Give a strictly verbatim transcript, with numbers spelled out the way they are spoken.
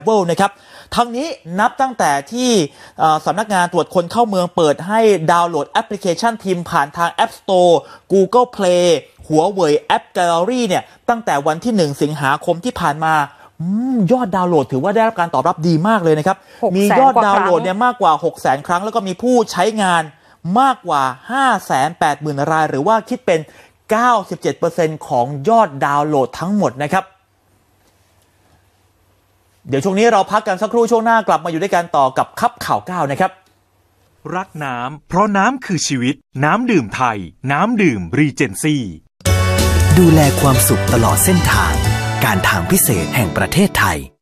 เวิลด์นะครับทั้งนี้นับตั้งแต่ที่สำนักงานตรวจคนเข้าเมืองเปิดให้ดาวน์โหลดแอปพลิเคชันทีมผ่านทาง App Store Google Play หัวเว่ย App Gallery เนี่ยตั้งแต่วันที่หนึ่งสิงหาคมที่ผ่านมายอดดาวน์โหลดถือว่าได้รับการตอบรับดีมากเลยนะครับมียอดดาวน์โหลดเนี่ยมากกว่า หกแสน ครั้งแล้วก็มีผู้ใช้งานมากกว่า ห้าแสนแปดหมื่น รายหรือว่าคิดเป็น เก้าสิบเจ็ดเปอร์เซ็นต์ ของยอดดาวน์โหลดทั้งหมดนะครับเดี๋ยวช่วงนี้เราพักกันสักครู่ช่วงหน้ากลับมาอยู่ด้วยกันต่อกับคับข่าวเก้านะครับรักน้ำเพราะน้ำคือชีวิตน้ำดื่มไทยน้ำดื่มรีเจนซี่ดูแลความสุขตลอดเส้นทางการทางพิเศษแห่งประเทศไทย